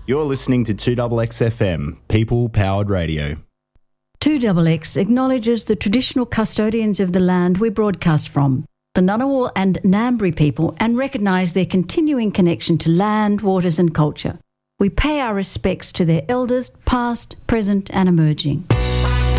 You're listening to 2XX People Powered Radio. 2XX acknowledges the traditional custodians of the land we broadcast from, the Ngunnawal and Ngambri people, and recognise their continuing connection to land, waters and culture. We pay our respects to their elders, past, present and emerging.